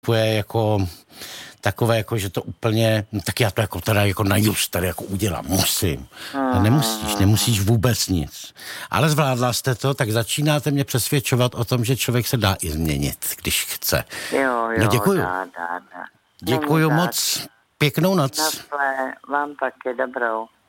je jako takové, jako, že to úplně, tak já to jako teda jako na just tady jako udělám, musím. A nemusíš vůbec nic. Ale zvládla jste to, tak začínáte mě přesvědčovat o tom, že člověk se dá i změnit, když chce. Jo, no děkuju. dá. Děkuju moc, pěknou noc. Naschle, vám taky dobrou.